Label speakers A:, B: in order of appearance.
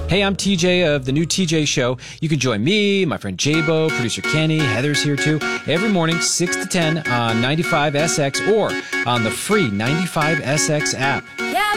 A: Hey, I'm TJ of The New TJ Show. You can join me, my friend Jabo, producer Kenny, Heather's here too, every morning, 6 to 10 on 95SX or on the free 95SX app.
B: Yeah,